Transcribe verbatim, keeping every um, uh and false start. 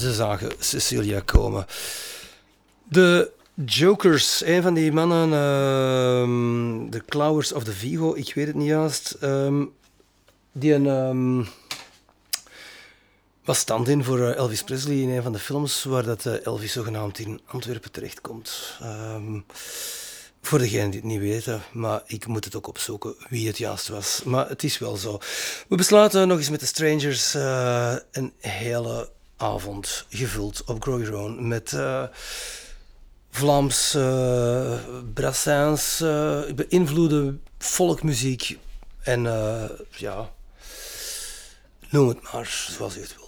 ze zagen Cecilia komen. De Jokers, een van die mannen, uh, de Clowers of the Vigo, ik weet het niet juist, um, die een... Um, was stand-in voor Elvis Presley in een van de films waar dat Elvis zogenaamd in Antwerpen terechtkomt. Um, voor degenen die het niet weten, maar ik moet het ook opzoeken wie het juist was. Maar het is wel zo. We besluiten nog eens met de Strangers uh, een hele avond gevuld op Grow Your Own met uh, Vlaams uh, brassins, uh, beïnvloede folkmuziek en uh, ja, noem het maar zoals u het wil.